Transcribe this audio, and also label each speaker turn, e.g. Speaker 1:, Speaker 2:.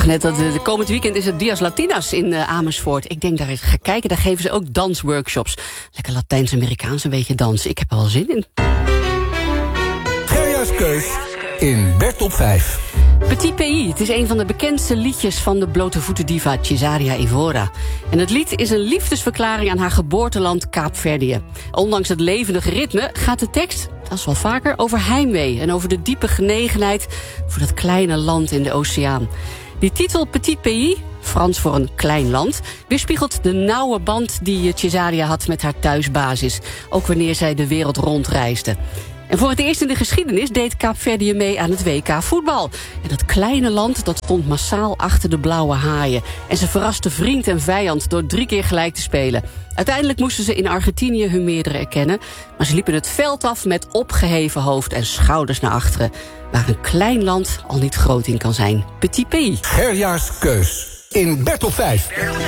Speaker 1: net dat de komend weekend is het Dias Latinas in Amersfoort. Ik denk daar eens ga kijken, daar geven ze ook dansworkshops. Lekker Latijns-Amerikaans, een beetje dansen. Ik heb er wel zin in.
Speaker 2: Gerja's Keus in Bert op 5.
Speaker 1: Petit Pays, het is een van de bekendste liedjes van de blotevoetendiva Cesaria Evora. En het lied is een liefdesverklaring aan haar geboorteland Kaapverdië. Ondanks het levendige ritme gaat de tekst, dat is wel vaker, over heimwee en over de diepe genegenheid voor dat kleine land in de oceaan. Die titel Petit Pays, Frans voor een klein land, weerspiegelt de nauwe band die Cesaria had met haar thuisbasis, ook wanneer zij de wereld rondreisde. En voor het eerst in de geschiedenis deed Kaapverdië mee aan het WK voetbal. En dat kleine land dat stond massaal achter de blauwe haaien. En ze verrasten vriend en vijand door 3 keer gelijk te spelen. Uiteindelijk moesten ze in Argentinië hun meerdere erkennen. Maar ze liepen het veld af met opgeheven hoofd en schouders naar achteren. Waar een klein land al niet groot in kan zijn. Petit Pays.
Speaker 2: Gerja's Keus in Bert op 5.